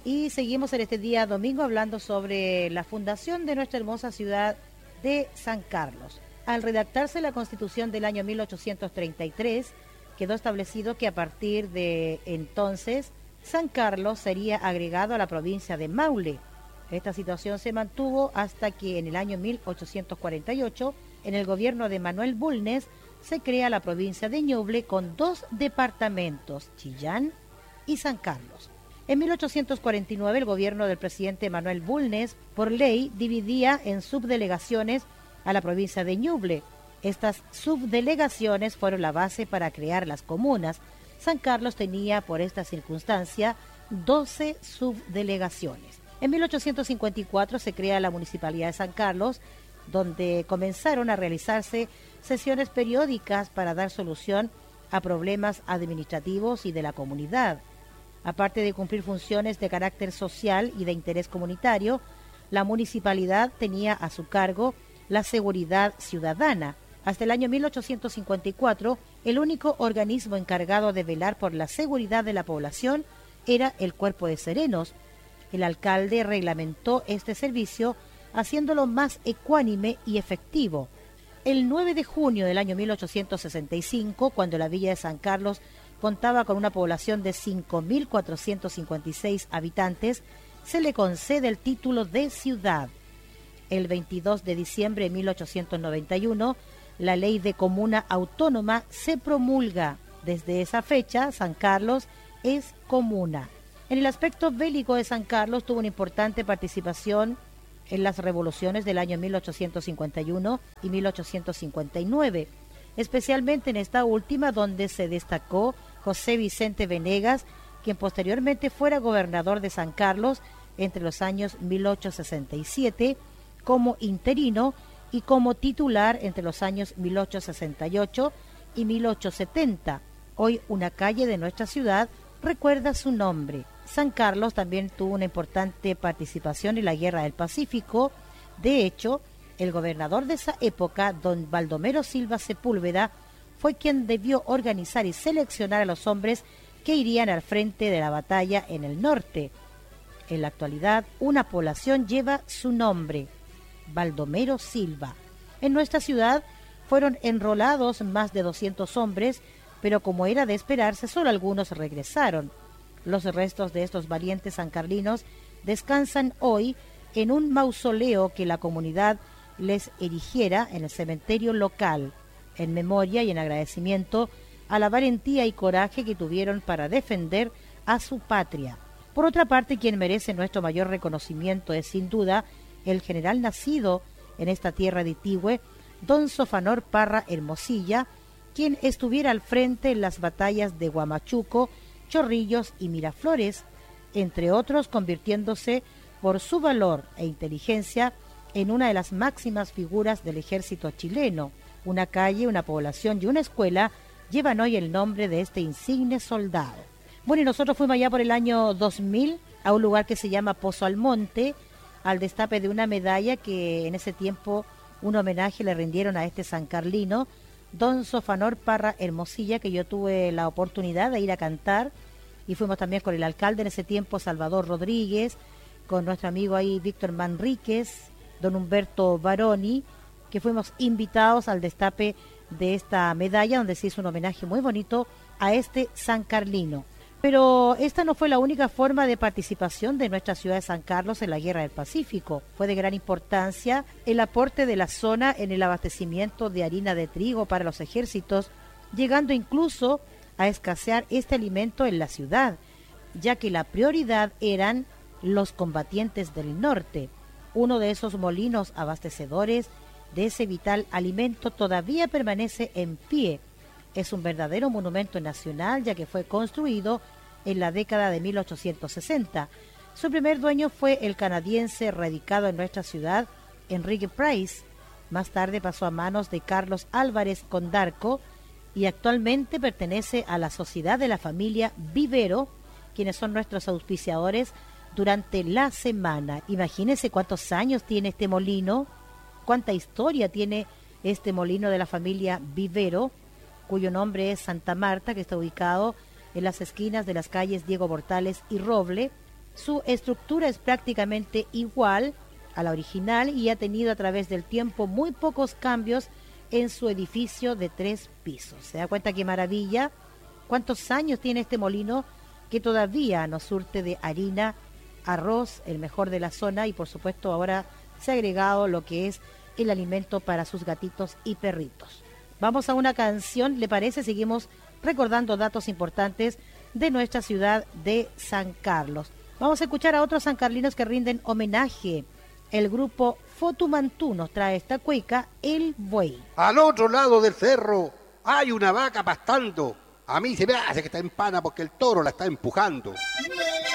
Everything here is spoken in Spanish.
Y seguimos en este día domingo hablando sobre la fundación de nuestra hermosa ciudad de San Carlos. Al redactarse la Constitución del año 1833, quedó establecido que a partir de entonces San Carlos sería agregado a la provincia de Maule. Esta situación se mantuvo hasta que en el año 1848, en el gobierno de Manuel Bulnes, se crea la provincia de Ñuble con 2 departamentos, Chillán y San Carlos. En 1849, el gobierno del presidente Manuel Bulnes, por ley, dividía en subdelegaciones a la provincia de Ñuble. Estas subdelegaciones fueron la base para crear las comunas. San Carlos tenía, por esta circunstancia, 12 subdelegaciones. En 1854 se crea la Municipalidad de San Carlos, donde comenzaron a realizarse sesiones periódicas para dar solución a problemas administrativos y de la comunidad. Aparte de cumplir funciones de carácter social y de interés comunitario, la municipalidad tenía a su cargo la seguridad ciudadana. Hasta el año 1854, el único organismo encargado de velar por la seguridad de la población era el Cuerpo de Serenos. El alcalde reglamentó este servicio haciéndolo más ecuánime y efectivo. El 9 de junio del año 1865, cuando la villa de San Carlos contaba con una población de 5.456 habitantes, se le concede el título de ciudad. El 22 de diciembre de 1891, la ley de comuna autónoma se promulga. Desde esa fecha, San Carlos es comuna. En el aspecto bélico de San Carlos tuvo una importante participación en las revoluciones del año 1851 y 1859, especialmente en esta última, donde se destacó José Vicente Venegas, quien posteriormente fuera gobernador de San Carlos entre los años 1867 como interino y como titular entre los años 1868 y 1870. Hoy una calle de nuestra ciudad recuerda su nombre. San Carlos también tuvo una importante participación en la Guerra del Pacífico. De hecho, el gobernador de esa época, don Baldomero Silva Sepúlveda, fue quien debió organizar y seleccionar a los hombres que irían al frente de la batalla en el norte. En la actualidad, una población lleva su nombre, Baldomero Silva. En nuestra ciudad fueron enrolados más de 200 hombres, pero como era de esperarse, solo algunos regresaron. Los restos de estos valientes sancarlinos descansan hoy en un mausoleo que la comunidad les erigiera en el cementerio local, en memoria y en agradecimiento a la valentía y coraje que tuvieron para defender a su patria. Por otra parte, quien merece nuestro mayor reconocimiento es sin duda el general nacido en esta tierra de Itigüe, don Sofanor Parra Hermosilla, quien estuviera al frente en las batallas de Huamachuco, Chorrillos y Miraflores, entre otros, convirtiéndose por su valor e inteligencia en una de las máximas figuras del ejército chileno. Una calle, una población y una escuela llevan hoy el nombre de este insigne soldado. Bueno, y nosotros fuimos allá por el año 2000 a un lugar que se llama Pozo Almonte, al destape de una medalla que en ese tiempo un homenaje le rindieron a este sancarlino, don Sofanor Parra Hermosilla, que yo tuve la oportunidad de ir a cantar, y fuimos también con el alcalde en ese tiempo, Salvador Rodríguez, con nuestro amigo ahí Víctor Manríquez, don Humberto Baroni, que fuimos invitados al destape de esta medalla, donde se hizo un homenaje muy bonito a este sancarlino. Pero esta no fue la única forma de participación de nuestra ciudad de San Carlos en la Guerra del Pacífico. Fue de gran importancia el aporte de la zona en el abastecimiento de harina de trigo para los ejércitos, llegando incluso a escasear este alimento en la ciudad, ya que la prioridad eran los combatientes del norte. Uno de esos molinos abastecedores de ese vital alimento todavía permanece en pie. Es un verdadero monumento nacional, ya que fue construido en la década de 1860. Su primer dueño fue el canadiense radicado en nuestra ciudad, Enrique Price. Más tarde pasó a manos de Carlos Álvarez Condarco y actualmente pertenece a la sociedad de la familia Vivero, quienes son nuestros auspiciadores durante la semana. Imagínense cuántos años tiene este molino, cuánta historia tiene este molino de la familia Vivero, cuyo nombre es Santa Marta, que está ubicado en las esquinas de las calles Diego Portales y Roble, Su estructura es prácticamente igual a la original y ha tenido a través del tiempo muy pocos cambios en su edificio de 3 pisos. ¿Se da cuenta qué maravilla? ¿Cuántos años tiene este molino que todavía nos surte de harina, arroz, el mejor de la zona, y por supuesto ahora se ha agregado lo que es el alimento para sus gatitos y perritos? Vamos a una canción, ¿le parece? Seguimos recordando datos importantes de nuestra ciudad de San Carlos. Vamos a escuchar a otros sancarlinos que rinden homenaje. El grupo Fotumantú nos trae esta cueca, El Buey. Al otro lado del cerro hay una vaca pastando. A mí se me hace que está en pana porque el toro la está empujando.